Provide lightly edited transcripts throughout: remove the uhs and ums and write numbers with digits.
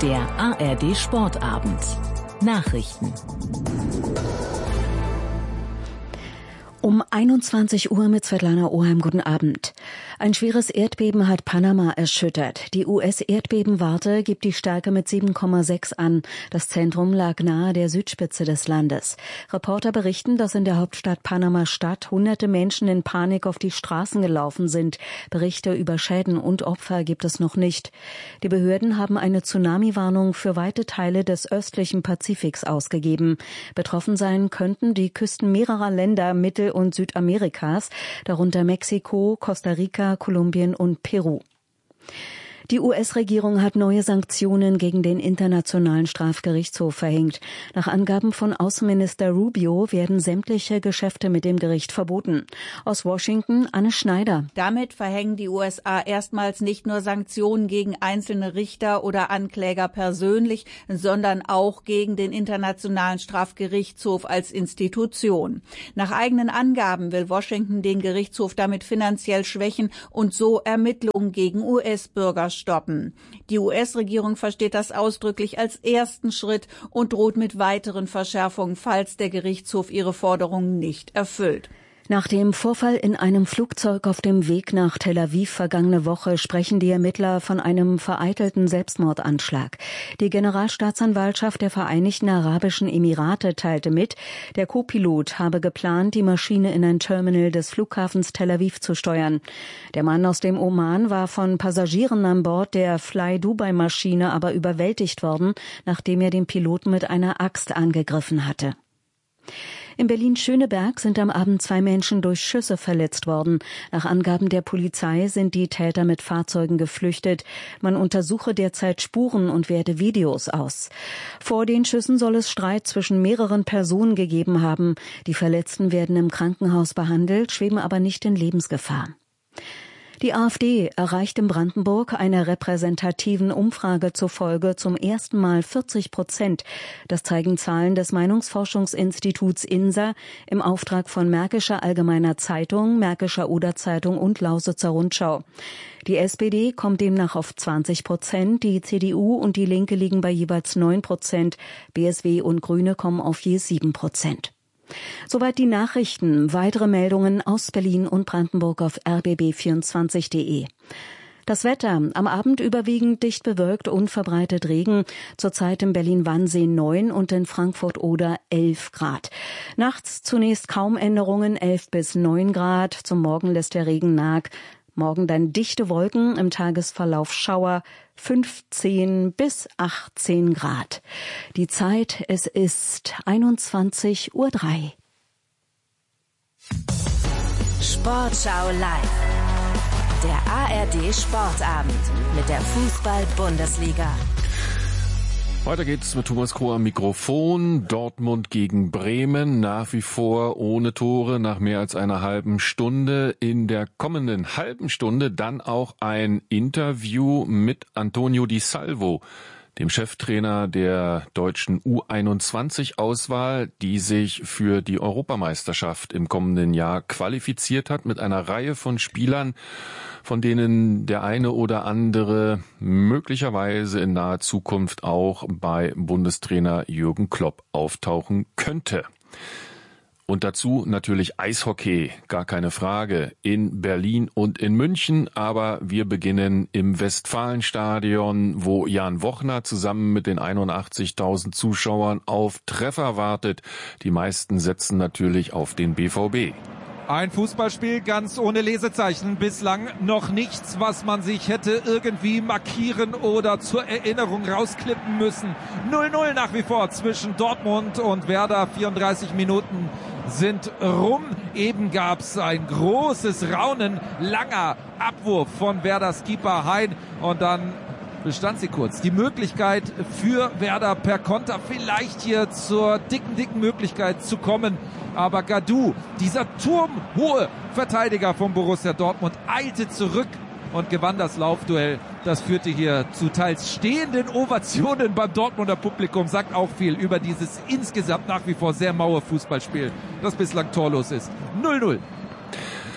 Der ARD Sportabend. Nachrichten. Um 21 Uhr mit Svetlana Oheim. Guten Abend. Ein schweres Erdbeben hat Panama erschüttert. Die US-Erdbebenwarte gibt die Stärke mit 7,6 an. Das Zentrum lag nahe der Südspitze des Landes. Reporter berichten, dass in der Hauptstadt Panama-Stadt hunderte Menschen in Panik auf die Straßen gelaufen sind. Berichte über Schäden und Opfer gibt es noch nicht. Die Behörden haben eine Tsunami-Warnung für weite Teile des östlichen Pazifiks ausgegeben. Betroffen sein könnten die Küsten mehrerer Länder Mittel- und Südamerikas, darunter Mexiko, Costa Rica, Kolumbien und Peru. Die US-Regierung hat neue Sanktionen gegen den Internationalen Strafgerichtshof verhängt. Nach Angaben von Außenminister Rubio werden sämtliche Geschäfte mit dem Gericht verboten. Aus Washington, Anne Schneider. Damit verhängen die USA erstmals nicht nur Sanktionen gegen einzelne Richter oder Ankläger persönlich, sondern auch gegen den Internationalen Strafgerichtshof als Institution. Nach eigenen Angaben will Washington den Gerichtshof damit finanziell schwächen und so Ermittlungen gegen US-Bürger stoppen. Die US-Regierung versteht das ausdrücklich als ersten Schritt und droht mit weiteren Verschärfungen, falls der Gerichtshof ihre Forderungen nicht erfüllt. Nach dem Vorfall in einem Flugzeug auf dem Weg nach Tel Aviv vergangene Woche sprechen die Ermittler von einem vereitelten Selbstmordanschlag. Die Generalstaatsanwaltschaft der Vereinigten Arabischen Emirate teilte mit, der Co-Pilot habe geplant, die Maschine in ein Terminal des Flughafens Tel Aviv zu steuern. Der Mann aus dem Oman war von Passagieren an Bord der Fly-Dubai-Maschine aber überwältigt worden, nachdem er den Piloten mit einer Axt angegriffen hatte. In Berlin-Schöneberg sind am Abend 2 Menschen durch Schüsse verletzt worden. Nach Angaben der Polizei sind die Täter mit Fahrzeugen geflüchtet. Man untersuche derzeit Spuren und werte Videos aus. Vor den Schüssen soll es Streit zwischen mehreren Personen gegeben haben. Die Verletzten werden im Krankenhaus behandelt, schweben aber nicht in Lebensgefahr. Die AfD erreicht in Brandenburg einer repräsentativen Umfrage zufolge zum ersten Mal 40%. Das zeigen Zahlen des Meinungsforschungsinstituts INSA im Auftrag von Märkischer Allgemeiner Zeitung, Märkischer Oder-Zeitung und Lausitzer Rundschau. Die SPD kommt demnach auf 20%, die CDU und die Linke liegen bei jeweils 9%, BSW und Grüne kommen auf je 7%. Soweit die Nachrichten. Weitere Meldungen aus Berlin und Brandenburg auf rbb24.de. Das Wetter. Am Abend überwiegend dicht bewölkt und verbreitet Regen. Zurzeit in Berlin-Wannsee 9 und in Frankfurt-Oder 11 Grad. Nachts zunächst kaum Änderungen, 11 bis 9 Grad. Zum Morgen lässt der Regen nach. Morgen dann dichte Wolken, im Tagesverlauf Schauer, 15 bis 18 Grad. Die Zeit, es ist 21:03 Uhr. Sportschau live. Der ARD Sportabend mit der Fußball-Bundesliga. Weiter geht's mit Thomas Kroh am Mikrofon. Dortmund gegen Bremen, nach wie vor ohne Tore nach mehr als einer halben Stunde. In der kommenden halben Stunde dann auch ein Interview mit Antonio Di Salvo, dem Cheftrainer der deutschen U21-Auswahl, die sich für die Europameisterschaft im kommenden Jahr qualifiziert hat, mit einer Reihe von Spielern, von denen der eine oder andere möglicherweise in naher Zukunft auch bei Bundestrainer Jürgen Klopp auftauchen könnte. Und dazu natürlich Eishockey, gar keine Frage, in Berlin und in München. Aber wir beginnen im Westfalenstadion, wo Jan Wochner zusammen mit den 81.000 Zuschauern auf Treffer wartet. Die meisten setzen natürlich auf den BVB. Ein Fußballspiel ganz ohne Lesezeichen. Bislang noch nichts, was man sich hätte irgendwie markieren oder zur Erinnerung rausklippen müssen. 0-0 nach wie vor zwischen Dortmund und Werder. 34 Minuten sind rum. Eben gab's ein großes Raunen. Langer Abwurf von Werders Keeper Hein. Und dann bestand sie kurz. Die Möglichkeit für Werder per Konter vielleicht hier zur dicken Möglichkeit zu kommen. Aber Gadou, dieser turmhohe Verteidiger von Borussia Dortmund, eilte zurück und gewann das Laufduell. Das führte hier zu teils stehenden Ovationen beim Dortmunder Publikum. Sagt auch viel über dieses insgesamt nach wie vor sehr maue Fußballspiel, das bislang torlos ist. 0-0.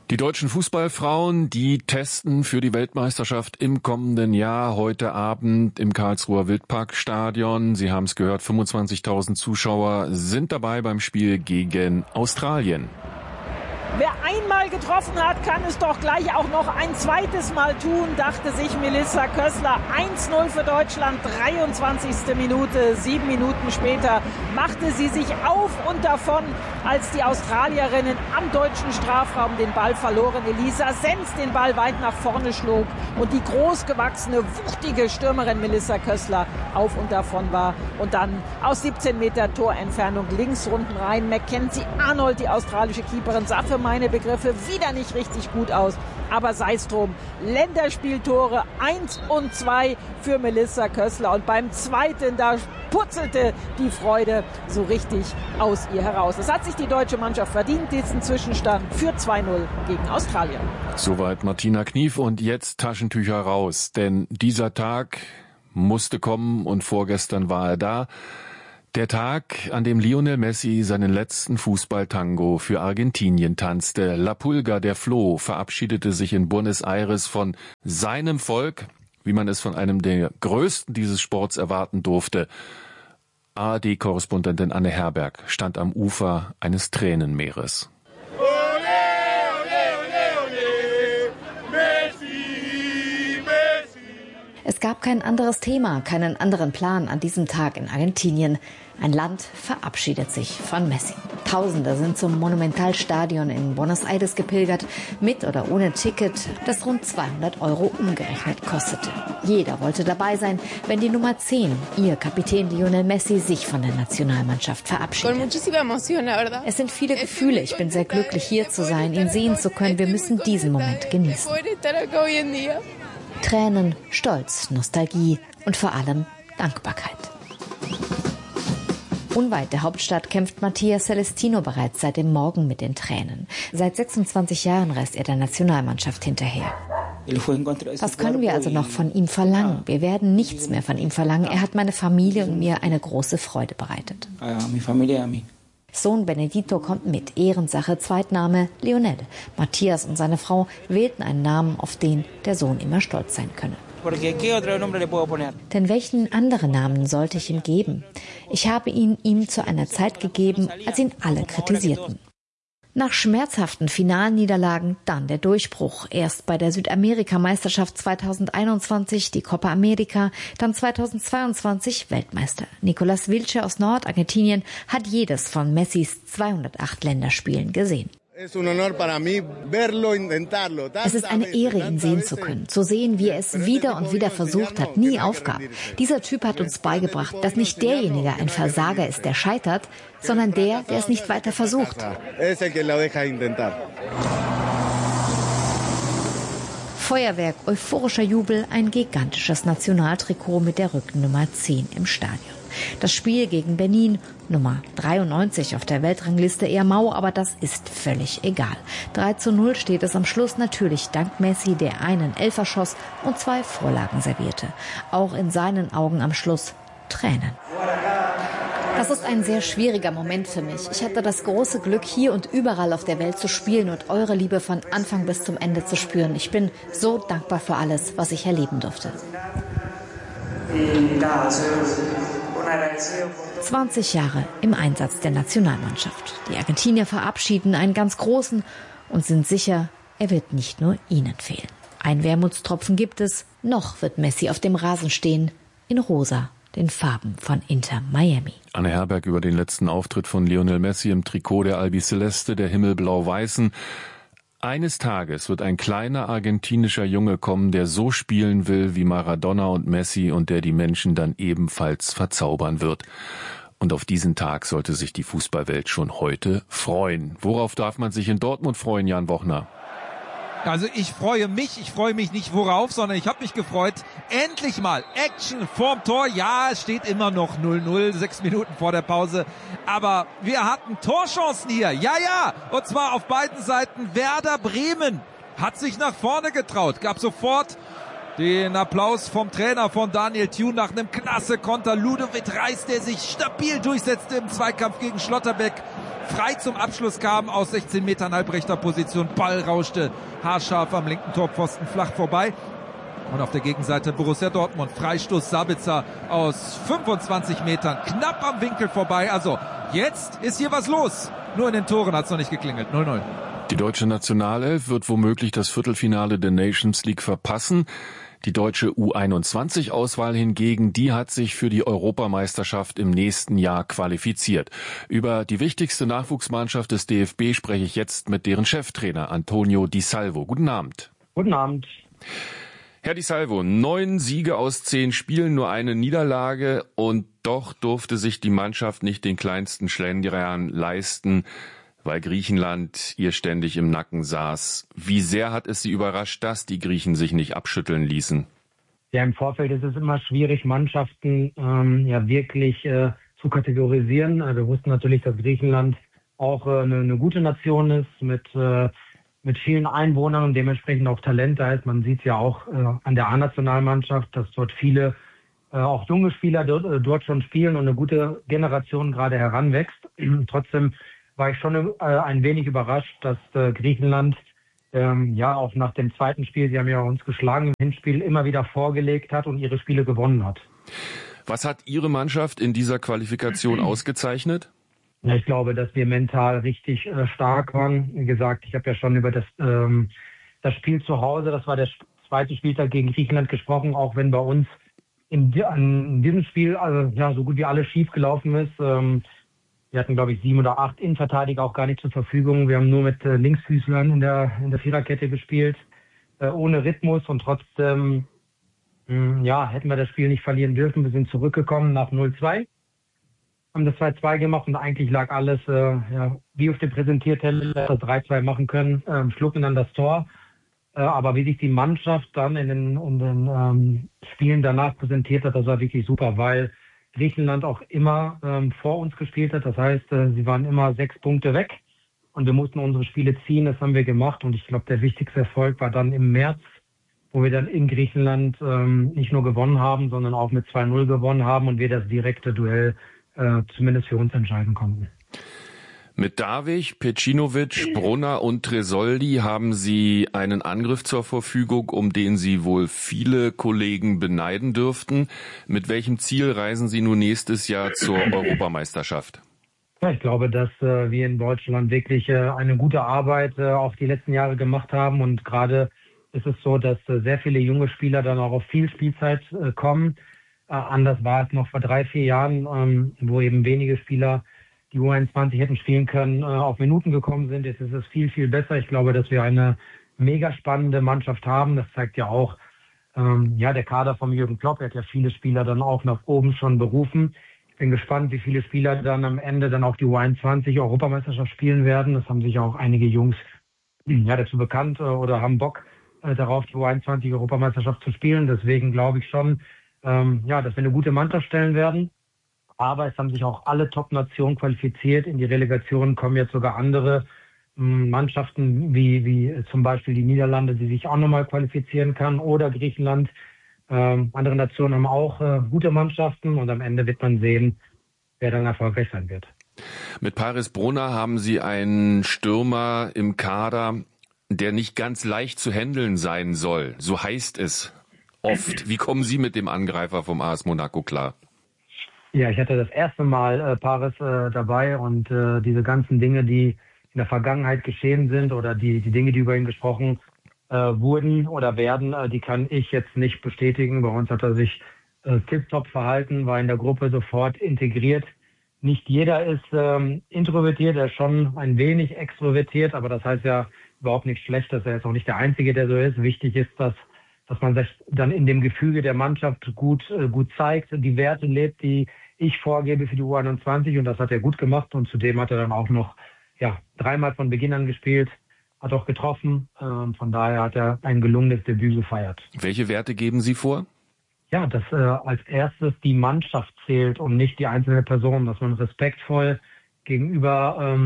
Die deutschen Fußballfrauen, die testen für die Weltmeisterschaft im kommenden Jahr heute Abend im Karlsruher Wildparkstadion. Sie haben es gehört, 25.000 Zuschauer sind dabei beim Spiel gegen Australien. Wer einmal getroffen hat, kann es doch gleich auch noch ein zweites Mal tun, dachte sich Melissa Kössler. 1:0 für Deutschland, 23. Minute. 7 Minuten später machte sie sich auf und davon, als die Australierinnen am deutschen Strafraum den Ball verloren. Elisa Sens den Ball weit nach vorne schlug und die großgewachsene, wuchtige Stürmerin Melissa Kössler auf und davon war. Und dann aus 17 Meter Torentfernung links unten rein. Mackenzie Arnold, die australische Keeperin, sah für meine Begriffe wieder nicht richtig gut aus. Aber sei es drum, Länderspieltore 1 und 2 für Melissa Kössler. Und beim zweiten, da purzelte die Freude so richtig aus ihr heraus. Das hat sich die deutsche Mannschaft verdient, diesen Zwischenstand für 2:0 gegen Australien. Soweit Martina Knief und jetzt Taschentücher raus. Denn dieser Tag musste kommen und vorgestern war er da. Der Tag, an dem Lionel Messi seinen letzten Fußballtango für Argentinien tanzte. La Pulga, der Floh, verabschiedete sich in Buenos Aires von seinem Volk, wie man es von einem der Größten dieses Sports erwarten durfte. ARD-Korrespondentin Anne Herberg stand am Ufer eines Tränenmeeres. Es gab kein anderes Thema, keinen anderen Plan an diesem Tag in Argentinien. Ein Land verabschiedet sich von Messi. Tausende sind zum Monumentalstadion in Buenos Aires gepilgert, mit oder ohne Ticket, das rund 200 € umgerechnet kostete. Jeder wollte dabei sein, wenn die Nummer 10, ihr Kapitän Lionel Messi, sich von der Nationalmannschaft verabschiedet. Es sind viele Gefühle. Ich bin sehr glücklich, hier zu sein, ihn sehen zu können. Wir müssen diesen Moment genießen. Tränen, Stolz, Nostalgie und vor allem Dankbarkeit. Unweit der Hauptstadt kämpft Mattia Celestino bereits seit dem Morgen mit den Tränen. Seit 26 Jahren reist er der Nationalmannschaft hinterher. Was können wir also noch von ihm verlangen? Wir werden nichts mehr von ihm verlangen. Er hat meine Familie und mir eine große Freude bereitet. Sohn Benedito kommt mit, Ehrensache, Zweitname Lionel. Matthias und seine Frau wählten einen Namen, auf den der Sohn immer stolz sein könne. Denn welchen anderen Namen sollte ich ihm geben? Ich habe ihn ihm zu einer Zeit gegeben, als ihn alle kritisierten. Nach schmerzhaften Finalniederlagen dann der Durchbruch. Erst bei der Südamerika-Meisterschaft 2021, die Copa America, dann 2022 Weltmeister. Nicolas Wilche aus Nordargentinien hat jedes von Messis 208 Länderspielen gesehen. Es ist eine Ehre, ihn sehen zu können, zu sehen, wie er es wieder und wieder versucht hat, nie aufgab. Dieser Typ hat uns beigebracht, dass nicht derjenige ein Versager ist, der scheitert, sondern der es nicht weiter versucht. Feuerwerk, euphorischer Jubel, ein gigantisches Nationaltrikot mit der Rückennummer 10 im Stadion. Das Spiel gegen Benin, Nummer 93 auf der Weltrangliste, eher mau, aber das ist völlig egal. 3:0 steht es am Schluss, natürlich dank Messi, der einen Elfer schoss und 2 Vorlagen servierte. Auch in seinen Augen am Schluss Tränen. Das ist ein sehr schwieriger Moment für mich. Ich hatte das große Glück, hier und überall auf der Welt zu spielen und eure Liebe von Anfang bis zum Ende zu spüren. Ich bin so dankbar für alles, was ich erleben durfte. 20 Jahre im Einsatz der Nationalmannschaft. Die Argentinier verabschieden einen ganz großen und sind sicher, er wird nicht nur ihnen fehlen. Ein Wermutstropfen gibt es. Noch wird Messi auf dem Rasen stehen, in rosa, den Farben von Inter Miami. Anne Herberg über den letzten Auftritt von Lionel Messi im Trikot der Albiceleste, der Himmelblau-Weißen. Eines Tages wird ein kleiner argentinischer Junge kommen, der so spielen will wie Maradona und Messi und der die Menschen dann ebenfalls verzaubern wird. Und auf diesen Tag sollte sich die Fußballwelt schon heute freuen. Worauf darf man sich in Dortmund freuen, Jan Wochner? Also ich freue mich nicht worauf, sondern ich habe mich gefreut. Endlich mal Action vorm Tor. Ja, es steht immer noch 0:0, 6 Minuten vor der Pause. Aber wir hatten Torchancen hier. Ja. Und zwar auf beiden Seiten. Werder Bremen hat sich nach vorne getraut. Gab sofort den Applaus vom Trainer von Daniel Thune nach einem klasse Konter. Ludovic Reis, der sich stabil durchsetzte im Zweikampf gegen Schlotterbeck. frei zum Abschluss kam aus 16 Metern Halbrechterposition. Ball rauschte haarscharf am linken Torpfosten flach vorbei. Und auf der Gegenseite Borussia Dortmund. Freistoß Sabitzer aus 25 Metern. Knapp am Winkel vorbei. Also jetzt ist hier was los. Nur in den Toren hat es noch nicht geklingelt. 0-0. Die deutsche Nationalelf wird womöglich das Viertelfinale der Nations League verpassen. Die deutsche U21-Auswahl hingegen, die hat sich für die Europameisterschaft im nächsten Jahr qualifiziert. Über die wichtigste Nachwuchsmannschaft des DFB spreche ich jetzt mit deren Cheftrainer Antonio Di Salvo. Guten Abend. Guten Abend. Herr Di Salvo, 9 Siege aus 10 Spielen, nur eine Niederlage und doch durfte sich die Mannschaft nicht den kleinsten Schlendrian leisten, weil Griechenland ihr ständig im Nacken saß. Wie sehr hat es Sie überrascht, dass die Griechen sich nicht abschütteln ließen? Ja, im Vorfeld ist es immer schwierig, Mannschaften wirklich zu kategorisieren. Wir wussten natürlich, dass Griechenland auch eine gute Nation ist mit vielen Einwohnern und dementsprechend auch Talent da ist. Man sieht es ja auch an der A-Nationalmannschaft, dass dort viele auch junge Spieler dort schon spielen und eine gute Generation gerade heranwächst. Trotzdem war ich schon ein wenig überrascht, dass Griechenland auch nach dem zweiten Spiel, sie haben ja uns geschlagen im Hinspiel, immer wieder vorgelegt hat und ihre Spiele gewonnen hat. Was hat Ihre Mannschaft in dieser Qualifikation ausgezeichnet? Ja, ich glaube, dass wir mental richtig stark waren. Wie gesagt, ich habe ja schon über das Spiel zu Hause, das war der zweite Spieltag gegen Griechenland gesprochen, auch wenn bei uns in diesem Spiel so gut wie alles schief gelaufen ist. Wir hatten, glaube ich, 7 oder 8 Innenverteidiger auch gar nicht zur Verfügung. Wir haben nur mit Linksfüßlern in der Viererkette gespielt, ohne Rhythmus und trotzdem hätten wir das Spiel nicht verlieren dürfen. Wir sind zurückgekommen nach 0-2, haben das 2-2 gemacht und eigentlich lag alles wie auf dem Präsentierteller, das 3-2 machen können, schlucken dann das Tor. Aber wie sich die Mannschaft dann in den Spielen danach präsentiert hat, das war wirklich super, weil Griechenland auch immer vor uns gespielt hat. Das heißt, sie waren immer 6 Punkte weg und wir mussten unsere Spiele ziehen. Das haben wir gemacht und ich glaube, der wichtigste Erfolg war dann im März, wo wir dann in Griechenland nicht nur gewonnen haben, sondern auch mit 2-0 gewonnen haben und wir das direkte Duell zumindest für uns entscheiden konnten. Mit Davic, Pecinovic, Brunner und Tresoldi haben Sie einen Angriff zur Verfügung, um den Sie wohl viele Kollegen beneiden dürften. Mit welchem Ziel reisen Sie nun nächstes Jahr zur Europameisterschaft? Ja, ich glaube, dass wir in Deutschland wirklich eine gute Arbeit auch die letzten Jahre gemacht haben. Und gerade ist es so, dass sehr viele junge Spieler dann auch auf viel Spielzeit kommen. Anders war es noch vor 3-4 Jahren, wo eben wenige Spieler die U21 hätten spielen können, auf Minuten gekommen sind. Jetzt ist es viel, viel besser. Ich glaube, dass wir eine mega spannende Mannschaft haben. Das zeigt ja auch der Kader von Jürgen Klopp. Er hat ja viele Spieler dann auch nach oben schon berufen. Ich bin gespannt, wie viele Spieler dann am Ende dann auch die U21 Europameisterschaft spielen werden. Das haben sich auch einige Jungs dazu bekannt oder haben Bock darauf, die U21 Europameisterschaft zu spielen. Deswegen glaube ich schon, dass wir eine gute Mannschaft stellen werden. Aber es haben sich auch alle Top-Nationen qualifiziert. In die Relegation kommen jetzt sogar andere Mannschaften, wie zum Beispiel die Niederlande, die sich auch nochmal qualifizieren kann, oder Griechenland. Andere Nationen haben auch gute Mannschaften und am Ende wird man sehen, wer dann erfolgreich sein wird. Mit Paris Brunner haben Sie einen Stürmer im Kader, der nicht ganz leicht zu handeln sein soll. So heißt es oft. Wie kommen Sie mit dem Angreifer vom AS Monaco klar? Ja, ich hatte das erste Mal Paris dabei und diese ganzen Dinge, die in der Vergangenheit geschehen sind oder die Dinge, die über ihn gesprochen wurden oder werden, die kann ich jetzt nicht bestätigen. Bei uns hat er sich tipptopp verhalten, war in der Gruppe sofort integriert. Nicht jeder ist introvertiert, er ist schon ein wenig extrovertiert, aber das heißt ja überhaupt nichts Schlechtes. Er ist auch nicht der Einzige, der so ist. Wichtig ist, dass man sich dann in dem Gefüge der Mannschaft gut zeigt, die Werte lebt, die ich vorgebe für die U21 und das hat er gut gemacht und zudem hat er dann auch noch 3-mal von Beginn an gespielt, hat auch getroffen, von daher hat er ein gelungenes Debüt gefeiert. Welche Werte geben Sie vor? Ja, dass als erstes die Mannschaft zählt und nicht die einzelne Person, dass man respektvoll gegenüber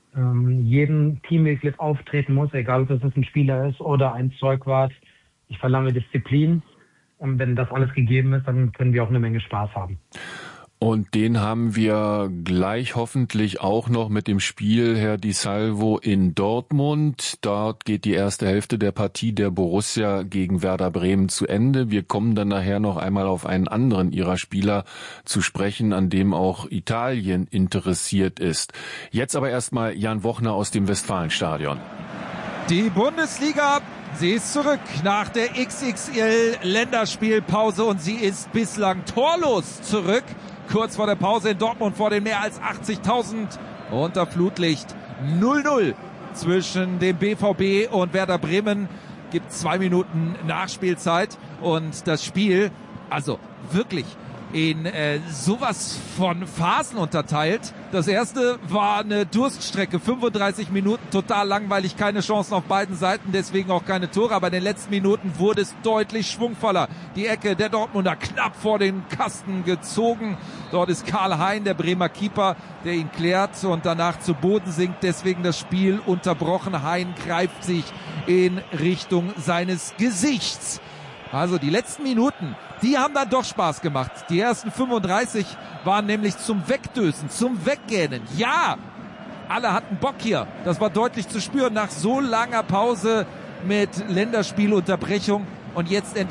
jedem Teammitglied auftreten muss, egal ob das ein Spieler ist oder ein Zeugwart. Ich verlange Disziplin und wenn das alles gegeben ist, dann können wir auch eine Menge Spaß haben. Und den haben wir gleich hoffentlich auch noch mit dem Spiel Herr Di Salvo in Dortmund. Dort geht die erste Hälfte der Partie der Borussia gegen Werder Bremen zu Ende. Wir kommen dann nachher noch einmal auf einen anderen ihrer Spieler zu sprechen, an dem auch Italien interessiert ist. Jetzt aber erstmal Jan Wochner aus dem Westfalenstadion. Die Bundesliga, sie ist zurück nach der XXL-Länderspielpause und sie ist bislang torlos zurück. Kurz vor der Pause in Dortmund vor den mehr als 80.000 unter Flutlicht 0-0 zwischen dem BVB und Werder Bremen. Gibt 2 Minuten Nachspielzeit und das Spiel, also wirklich in sowas von Phasen unterteilt. Das erste war eine Durststrecke, 35 Minuten, total langweilig, keine Chancen auf beiden Seiten, deswegen auch keine Tore, aber in den letzten Minuten wurde es deutlich schwungvoller. Die Ecke der Dortmunder knapp vor den Kasten gezogen. Dort ist Karl Hein, der Bremer Keeper, der ihn klärt und danach zu Boden sinkt, deswegen das Spiel unterbrochen. Hein greift sich in Richtung seines Gesichts. Also die letzten Minuten, die haben dann doch Spaß gemacht. Die ersten 35 waren nämlich zum Wegdösen, zum Weggähnen. Ja, alle hatten Bock hier. Das war deutlich zu spüren nach so langer Pause mit Länderspielunterbrechung. Und jetzt endlich